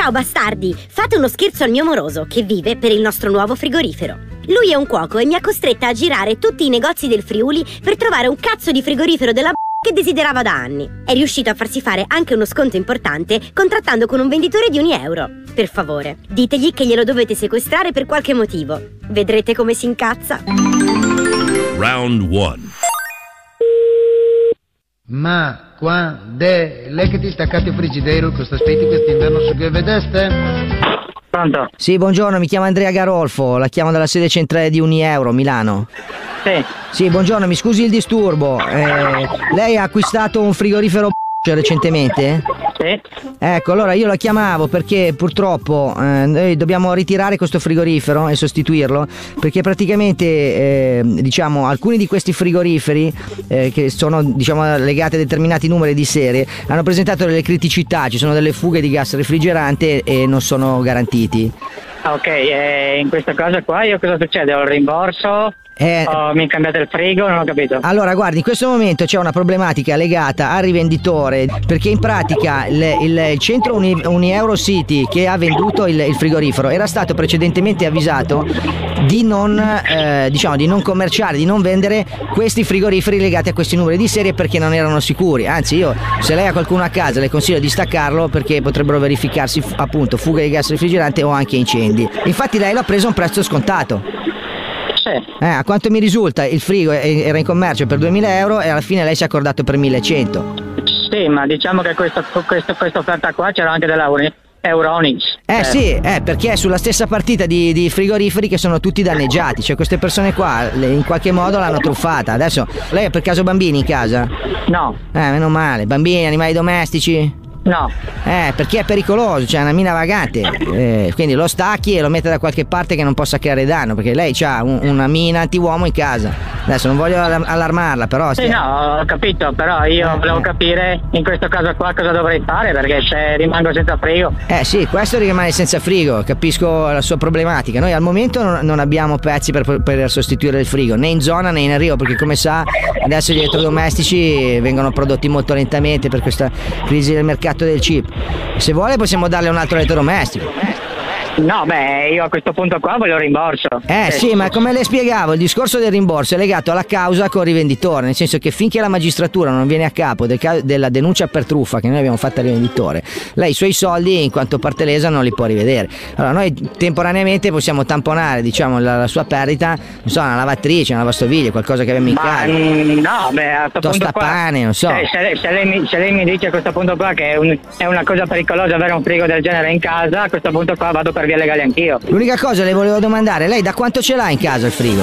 Ciao bastardi, fate uno scherzo al mio moroso che vive per il nostro nuovo frigorifero. Lui è un cuoco e mi ha costretta a girare tutti i negozi del Friuli per trovare un cazzo di frigorifero della che desiderava da anni. È riuscito a farsi fare anche uno sconto importante contrattando con un venditore di €1. Per favore, ditegli che glielo dovete sequestrare per qualche motivo. Vedrete come si incazza. Round 1. Ma quando è lei che ti staccate il frigidaire questo aspetti quest'inverno su che vedeste? Pronto? Sì, buongiorno, mi chiamo Andrea Garolfo, la chiamo dalla sede centrale di €1, Milano. Sì. Sì, buongiorno, mi scusi il disturbo. Lei ha acquistato un frigorifero recentemente? Sì. Ecco, allora io la chiamavo perché purtroppo noi dobbiamo ritirare questo frigorifero e sostituirlo, perché praticamente diciamo alcuni di questi frigoriferi che sono diciamo legati a determinati numeri di serie hanno presentato delle criticità, ci sono delle fughe di gas refrigerante e non sono garantiti. Ok, in questo caso qua io cosa succede? Ho il rimborso? Mi cambiate il frigo? Non ho capito. Allora guardi, in questo momento c'è una problematica legata al rivenditore, perché in pratica il centro Unieuro City che ha venduto il frigorifero era stato precedentemente avvisato di non di non commerciare, di non vendere questi frigoriferi legati a questi numeri di serie perché non erano sicuri. Anzi, io se lei ha qualcuno a casa le consiglio di staccarlo perché potrebbero verificarsi appunto fughe di gas refrigerante o anche incendi. Infatti lei l'ha preso a un prezzo scontato. A quanto mi risulta il frigo era in commercio per €2.000 e alla fine lei si è accordato per 1.100. Sì, ma diciamo che questa offerta qua c'era anche della Euronics. Sì, perché è sulla stessa partita di frigoriferi che sono tutti danneggiati, cioè queste persone qua in qualche modo l'hanno truffata. Adesso lei ha per caso bambini in casa? No. Meno male. Bambini, animali domestici? No. Perché è pericoloso, cioè è una mina vagante, quindi lo stacchi e lo mette da qualche parte che non possa creare danno, perché lei ha una mina antiuomo in casa. Adesso non voglio allarmarla, però sì, no, ho capito, però io volevo capire in questo caso qua cosa dovrei fare, perché se rimango senza frigo. Sì, questo rimane senza frigo, capisco la sua problematica. Noi al momento non abbiamo pezzi per sostituire il frigo, né in zona né in arrivo, perché come sa adesso gli elettrodomestici vengono prodotti molto lentamente per questa crisi del mercato del chip. Se vuole possiamo darle un altro elettrodomestico. No, io a questo punto qua voglio il rimborso. Sì, ma come le spiegavo, il discorso del rimborso è legato alla causa col rivenditore, nel senso che finché la magistratura non viene a capo della denuncia per truffa che noi abbiamo fatto al rivenditore, lei i suoi soldi in quanto parte lesa non li può rivedere. Allora noi temporaneamente possiamo tamponare, diciamo, la sua perdita, non so, una lavatrice, una lavastoviglie, qualcosa che abbiamo in casa. No, a questo punto qua, tostapane, non so. Se lei mi dice a questo punto qua che è una cosa pericolosa avere un frigo del genere in casa, a questo punto qua vado per via legale anch'io. L'unica cosa le volevo domandare, lei da quanto ce l'ha in casa il frigo?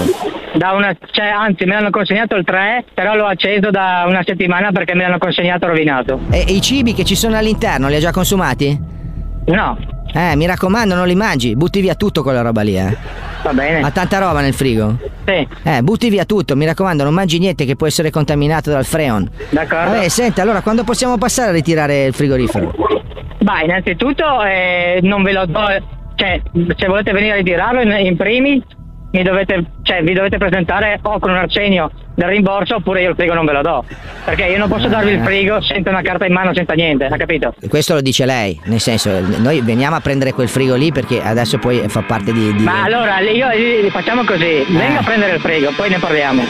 Anzi me l'hanno consegnato il 3, però l'ho acceso da una settimana perché me l'hanno consegnato rovinato. E i cibi che ci sono all'interno li ha già consumati? No. Mi raccomando, non li mangi, butti via tutto quella roba lì, Va bene. Ha tanta roba nel frigo? Sì. Butti via tutto, mi raccomando, non mangi niente che può essere contaminato dal freon. D'accordo. Senta, allora quando possiamo passare a ritirare il frigorifero? Innanzitutto non ve lo do. Se volete venire a ritirarlo in primi vi dovete presentare o con un arsenio del rimborso oppure io il frigo non ve lo do, perché io non posso darvi il frigo senza una carta in mano, senza niente, ha capito? Questo lo dice lei, nel senso noi veniamo a prendere quel frigo lì perché adesso poi fa parte di... Ma allora io facciamo così, venga a prendere il frigo, poi ne parliamo.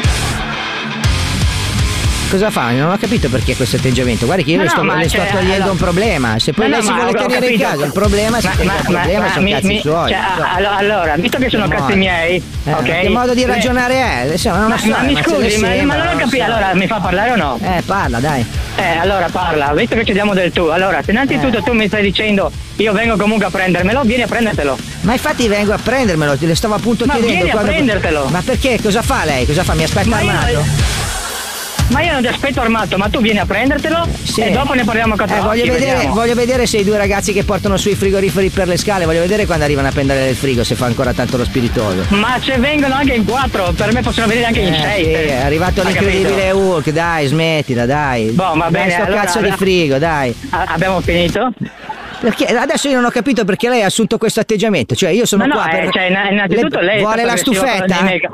Cosa fa? Non ho capito perché questo atteggiamento. Guardi che io le sto togliendo un problema. Se poi lei si vuole tenere in casa il problema, sono cazzi suoi. Allora, visto che sono cazzi miei, ok? Che modo di ragionare è? Ma mi scusi, ma non ho capito. Allora, mi fa parlare o no? Parla, dai. Allora parla, visto che ci diamo del tu. Allora, se innanzitutto tu mi stai dicendo io vengo comunque a prendermelo, vieni a prendertelo. Ma infatti vengo a prendermelo, le stavo appunto chiedendo. Ma vieni a prendertelo. Ma perché? Cosa fa lei? Cosa fa? Mi aspetta armato? Ma io non ti aspetto armato, ma tu vieni a prendertelo e dopo ne parliamo con te. Voglio vedere se i due ragazzi che portano sui frigoriferi per le scale, voglio vedere quando arrivano a prendere il frigo, se fa ancora tanto lo spiritoso. Ma se vengono anche in 4, per me possono venire anche in 6. Sì, è arrivato l'incredibile Hulk, dai, smettila, dai. Va bene. Dai, sto cazzo di frigo, dai. Abbiamo finito? Perché adesso io non ho capito perché lei ha assunto questo atteggiamento. Cioè io sono qua per... innanzitutto lei vuole la stufetta?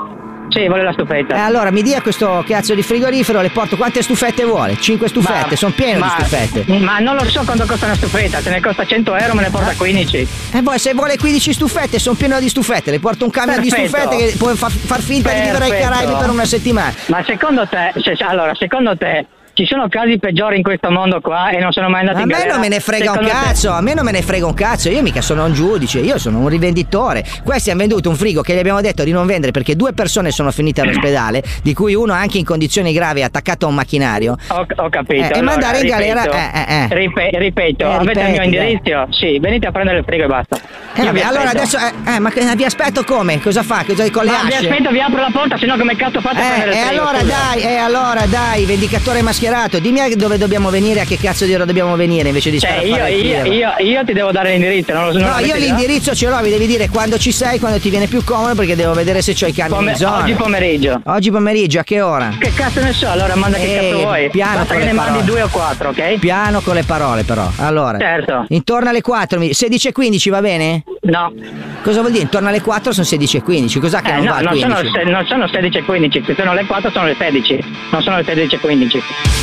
Sì, vuole la stufetta. Allora mi dia questo cazzo di frigorifero, le porto quante stufette vuole? 5 stufette, sono pieno di stufette. Ma non lo so quanto costa una stufetta, se ne costa 100 euro me ne porta 15. E poi se vuole 15 stufette, sono pieno di stufette, le porto un camion di stufette che può far finta di vivere ai Caraibi per una settimana. Ma secondo te, secondo te ci sono casi peggiori in questo mondo qua e non sono mai andati in galera? A me non me ne frega un cazzo, a me non me ne frega un cazzo, io mica sono un giudice, io sono un rivenditore. Questi hanno venduto un frigo che gli abbiamo detto di non vendere perché 2 persone sono finite all'ospedale, di cui uno anche in condizioni gravi attaccato a un macchinario. Ho capito. E mandare in galera. Ripeto, avete il mio indirizzo? Sì, venite a prendere il frigo e basta. Vabbè, allora adesso, ma vi aspetto come? Cosa fa? Cosa con le asce? Vi aspetto, vi apro la porta, sennò come cazzo fate a prendere il frigo? allora dai, vendicatore mascherato, dimmi dove dobbiamo venire, a che cazzo di ora dobbiamo venire invece di stare a fare io ti devo dare l'indirizzo, no, io l'indirizzo ce l'ho, mi devi dire quando ci sei, quando ti viene più comodo, perché devo vedere se c'ho i camion in zona. Oggi pomeriggio, a che ora? Che cazzo ne so, allora manda che cazzo vuoi. Piano, basta che ne mandi 2 o 4, ok? Piano con le parole però. Allora, certo. Intorno alle 4, 16:15 va bene? No. Cosa vuol dire? Intorno alle 4 sono 16:15, cos'ha che non va al 15? Non sono 16:15, se sono le 4 sono le 16, non sono le 16:15.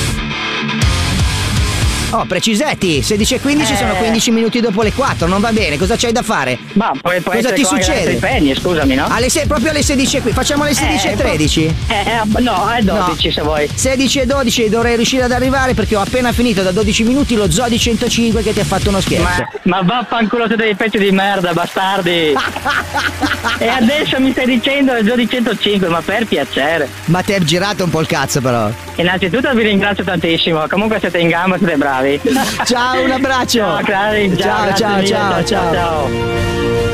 Oh, precisetti, 16:15 sono 15 minuti dopo le 4, non va bene, cosa c'hai da fare? Ma cosa ti succede? Scusami, no? Proprio alle 16:15, facciamo alle 16:13? No, è 12 se vuoi. 16:12 dovrei riuscire ad arrivare perché ho appena finito da 12 minuti lo Zodi 105 che ti ha fatto uno scherzo. Ma vaffanculo, siete dei pezzi di merda, bastardi. E adesso mi stai dicendo lo Zodi 105, ma per piacere. Ma ti è girato un po' il cazzo però. Innanzitutto vi ringrazio tantissimo, comunque siete in gamba, siete bravi. Ciao, un abbraccio. Ciao, Clary. Ciao.